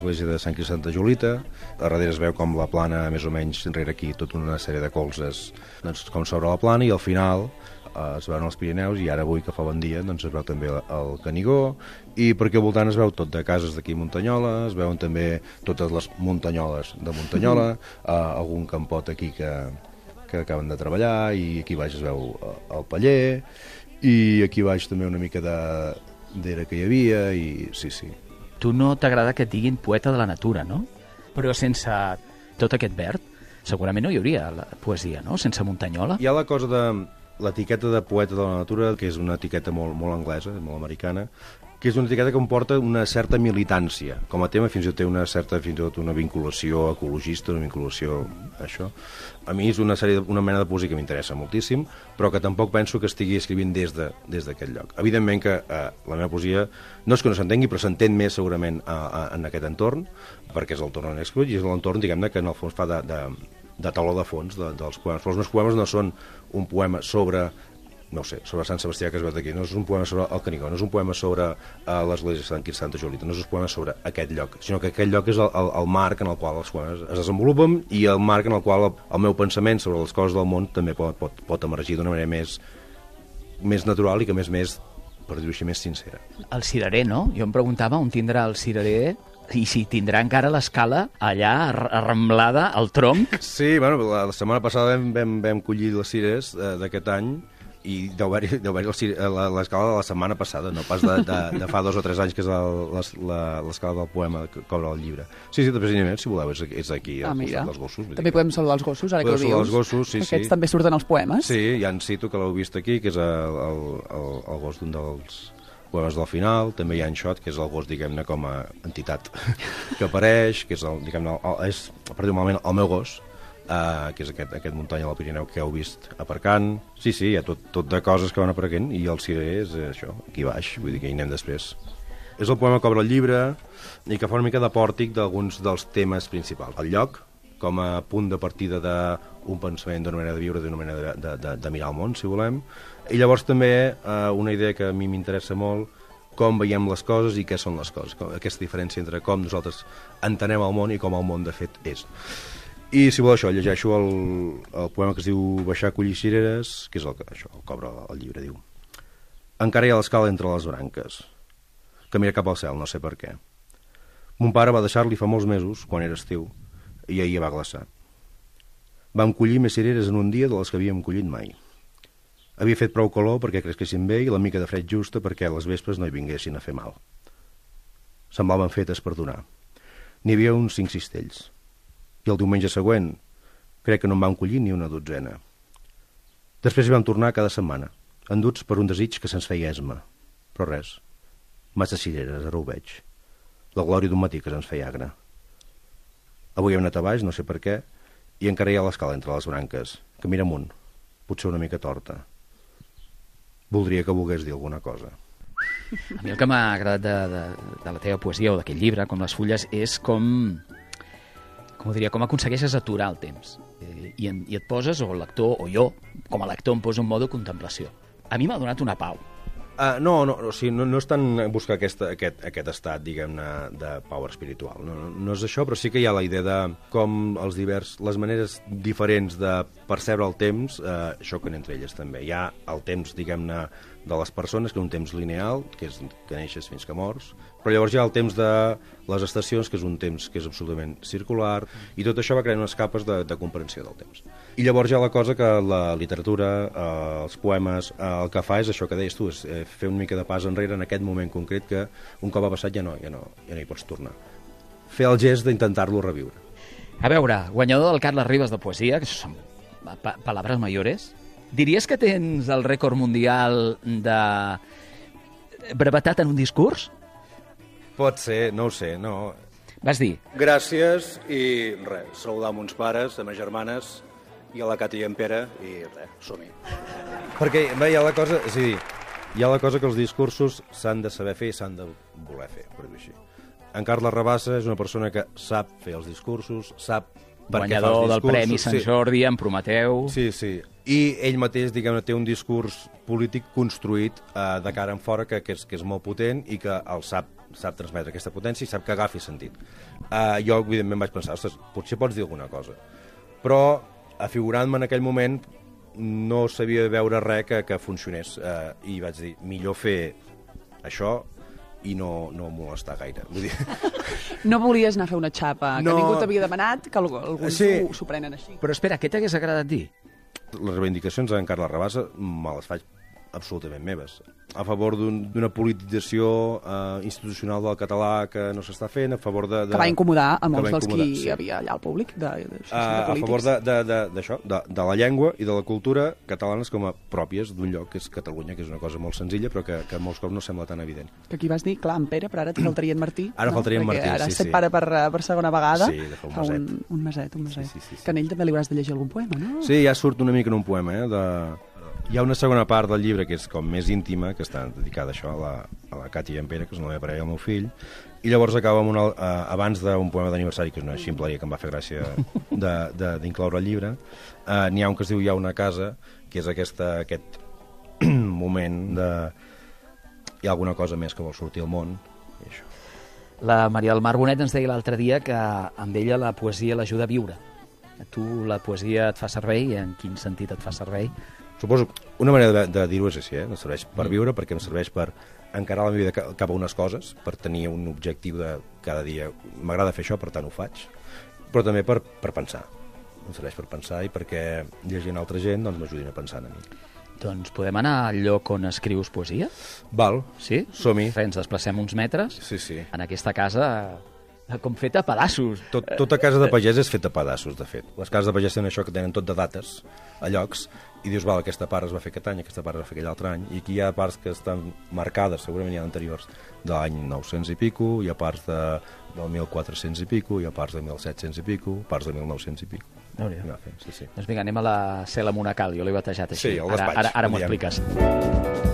L'església de Sant Crist Santa Julita. A darrere es veu com la plana, més o menys, enrere aquí, tota una sèrie de colzes, doncs, com sobre la plana, i al final es veuen els Pirineus, i ara avui que fa bon dia doncs es veu també el Canigó, i per aquí al voltant es veu tot de cases d'aquí a Muntanyola, es veuen també totes les muntanyoles de Muntanyola, algun campot aquí que acaben de treballar, i aquí baix es veu el paller, i aquí baix també una mica d'era que hi havia, i sí. Tu no t'agrada que et diguin poeta de la natura, no? Però sense tot aquest verd, segurament no hi hauria la poesia, no? Sense Muntanyola. Hi ha la cosa de l'etiqueta de poeta de la natura, que és una etiqueta molt anglesa, molt americana, que és una etiqueta que comporta una certa militància. Com a tema fins i tot té una certa, fins i tot una vinculació ecologista, una vinculació això. A mi és una mena de poesia que m'interessa moltíssim, però que tampoc penso que estigui escrivint des d'aquest lloc. Evidentment que la meva poesia no és que no s'entengui, però s'entén més segurament en aquest entorn, perquè és l'entorn on he escrit, i és l'entorn, diguem-ne, que en el fons fa de taló de fons dels poemes. Però els meus poemes no són un poema sobre Sant Sebastià, que es veu d'aquí, no és un poema sobre el Canigó, no és un poema sobre l'església de Sant Crist Santa Julita, no és un poema sobre aquest lloc, sinó que aquest lloc és el marc en el qual els poemes es desenvolupen, i el marc en el qual el meu pensament sobre les coses del món també pot emergir d'una manera més natural i que més, per dir-ho així, més sincera. El cirerer, no? Jo em preguntava on tindrà el cirerer i si tindrà encara l'escala allà arramblada al tronc. Sí, bueno, la setmana passada vam collir les cireres d'aquest any, i deu haver-hi l'escala de la setmana passada, no pas de fa 2 o 3 anys, que és l'escala del poema que cobra el llibre. Sí, després, si voleu, és aquí, dels gossos. També podem saludar els gossos, ara que ho dius. Els gossos, sí. Aquests també surten als poemes. Sí, ja en cito, que l'heu vist aquí, que és el gos d'un dels poemes del final. També hi ha en Xot, que és el gos, diguem-ne, com a entitat que apareix, que és, diguem-ne, és, per dir-ho malament, el meu gos, que és aquest muntanya del Pirineu que heu vist aparcant. Sí, hi ha tot de coses que van aparcant, i el cirerer és això, aquí baix, vull dir que hi anem després. És el poema que obre el llibre i que fa una mica de pòrtic d'alguns dels temes principals. El lloc, com a punt de partida d'un pensament, d'una manera de viure, d'una manera de mirar el món, si volem. I llavors també una idea que a mi m'interessa molt, com veiem les coses i què són les coses, aquesta diferència entre com nosaltres entenem el món i com el món de fet és. I si voleu això, llegeixo el poema que es diu Baixar a collir cireres, que és el que obre el llibre, diu: encara hi ha l'escala entre les branques, que mira cap al cel, no sé per què. Mon pare va deixar-li fa molts mesos, quan era estiu, i ahir va glaçar. Vam collir més cireres en un dia de les que havíem collit mai. Havia fet prou calor perquè cresquessin bé i la mica de fred justa perquè les vespres no hi vinguessin a fer mal. Semblaven fetes per donar. N'hi havia uns 5 cistells. I el diumenge següent crec que no en vam collir ni una dotzena. Després hi vam tornar cada setmana, enduts per un desig que se'ns feia esma. Però res, massa cireres, ara ho veig. La glòria d'un matí que se'ns feia agra. Avui hem anat a baix, no sé per què, i encara hi ha l'escala entre les branques, que mira amunt, potser una mica torta. Voldria que volgués dir alguna cosa. A mi el que m'ha agradat de la teva poesia o d'aquest llibre, com les fulles, és com aconsegueixes aturar el temps. I et poses, o el lector, o jo, com a lector, em poso en modo contemplació. A mi m'ha donat una pau. No és tant buscar aquest estat, diguem-ne, de pau espiritual. No és això, però sí que hi ha la idea de com les maneres diferents de percebre el temps xoquen entre elles també. Hi ha el temps, diguem-ne, de les persones, que és un temps lineal, que és que neixes fins que mors, però llavors hi ha el temps de les estacions, que és un temps que és absolutament circular, i tot això va creant unes capes de comprensió del temps. I llavors hi ha la cosa que la literatura, els poemes, el que fa és això que deies tu, és fer una mica de pas enrere en aquest moment concret que un cop ha passat ja no hi pots tornar. Fer el gest d'intentar-lo reviure. A veure, guanyador del Carles Ribas de poesia, que són palabras mayores, diries que tens el rècord mundial de brevetat en un discurs? Pot ser, no ho sé, no. Vas dir? Gràcies i res, saludar mons pares, a mes germanes i a la Cati i en Pere i res, som-hi. Perquè hi ha la cosa, és a dir, hi ha la cosa que els discursos s'han de saber fer i s'han de voler fer, per dir-ho així. En Carles Rabassa és una persona que sap fer els discursos, sap per què fa els discursos. Guanyador del Premi Sant Jordi, en Prometeu. Sí. I ell mateix, diguem-ne, té un discurs polític construït de cara en fora que és molt potent i que el sap sap transmetre aquesta potència i sap que agafi sentit. Jo, evidentment, vaig pensar, ostres, potser pots dir alguna cosa. Però, afigurant-me en aquell moment, no sabia veure res que funcionés. I vaig dir, millor fer això i no molestar gaire. Vull dir... No volies anar a fer una xapa, que No. ningú t'havia demanat, que alguns Sí. s'ho prenen així. Però espera, què t'hagués agradat dir? Les reivindicacions d'en Carles Rabassa me les faig absolutament meves. A favor d'una politització institucional del català que no s'està fent, a favor de... Que va incomodar a que molts va dels incomodar, qui sí. hi havia allà al públic, de A favor polítics. d'això, de la llengua i de la cultura catalanes com a pròpies d'un lloc que és Catalunya, que és una cosa molt senzilla però que molts cops no sembla tan evident. Que aquí vas dir, clar, en Pere, però ara et faltaria en Martí. Ara faltaria en Perquè Martí, ara sí, has set sí. pare per segona vegada. Sí, de fa un meset. Un meset. Sí. Que en ell també li hauràs de llegir algun poema, no? Sí, ja surt una mica en un poema, Hi ha una segona part del llibre que és com més íntima, que està dedicada a això, a la Cati i en Pere, que és la meva parella i el meu fill, i llavors acaba amb abans d'un poema d'aniversari, que és una ximpleria que em va fer gràcia d'incloure al llibre. N'hi ha un que es diu Hi ha una casa, que és aquest moment de... Hi ha alguna cosa més que vol sortir al món, i això. La Maria del Mar Bonet ens deia l'altre dia que amb ella la poesia l'ajuda a viure. A tu la poesia et fa servei i en quin sentit et fa servei? Suposo que una manera de dir-ho és així, em serveix per viure, perquè em serveix per encarar la meva vida cap a unes coses, per tenir un objectiu de cada dia. M'agrada fer això, per tant ho faig, però també per pensar. Em serveix per pensar i perquè llegint altra gent doncs, m'ajudin a pensar en mi. Doncs podem anar al lloc on escrius poesia? Val, Sí? som-hi. Ens desplacem uns metres Sí. en aquesta casa com feta a pedaços. Tota casa de pagès és feta a pedaços, de fet. Les cases de pagès tenen això que tenen tot de dates, a llocs, i dius, val, aquesta part es va fer aquest any, aquesta part es va fer aquell altre any, i aquí hi ha parts que estan marcades, segurament hi ha anteriors, de l'any 900 i pico, hi ha parts del 1400 i pico, hi ha parts de 1700 i pico, parts de 1900 i pico. Déu-n'hi-do. Sí. Doncs vinga, anem a la cel·la monacal, jo l'he batejat així. Sí, el despatx, Ara m'ho diem. expliques.